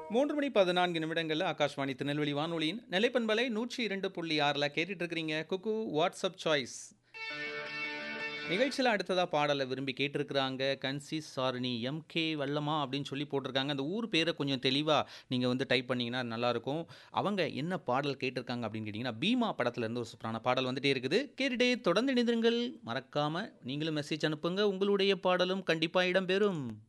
3 மணி 14 நிமிடங்கள்ல ஆகாஷ்வாணி திருநெல்வேலி வானொலியின் நிலைப்பண்பலை 102.6ல கேட்டுட்டு இருக்கிறீங்க குக்கு வாட்ஸ்அப் சாய்ஸ் நிகழ்ச்சியில் அடுத்ததா பாடலை விரும்பி கேட்டிருக்கிறாங்க. கன்சி சாரணி எம்கே வல்லமா அப்படின்னு சொல்லி போட்டிருக்காங்க. அந்த ஊர் பேரை கொஞ்சம் தெளிவாக நீங்கள் வந்து டைப் பண்ணிங்கன்னா நல்லாயிருக்கும். அவங்க என்ன பாடல் கேட்டிருக்காங்க அப்படின்னு கேட்டிங்கன்னா பீமா படத்துலேருந்து ஒரு சூப்பரான பாடல் வந்துட்டே இருக்குது. கேட்டுட்டே தொடர்ந்து இணைந்திருங்கள். மறக்காமல் நீங்களும் மெசேஜ் அனுப்புங்க. உங்களுடைய பாடலும் கண்டிப்பாக இடம்பெறும்.